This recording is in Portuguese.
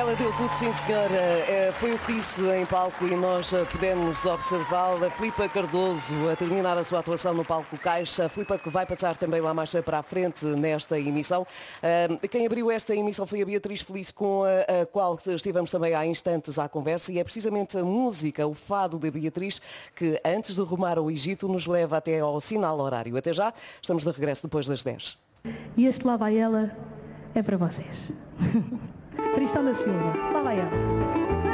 Ela deu tudo, sim senhora. Foi o que disse em palco e nós pudemos observá-la. Filipa Cardoso a terminar a sua atuação no palco Caixa. Filipa que vai passar também lá mais para a frente nesta emissão. Quem abriu esta emissão foi a Beatriz Feliz, com a qual estivemos também há instantes à conversa, e é precisamente a música, o fado da Beatriz, que antes de rumar ao Egito nos leva até ao sinal horário. Até já, estamos de regresso depois das 10. E este Lá Vai Ela é para vocês. Tristão da Silva, lá vai ela.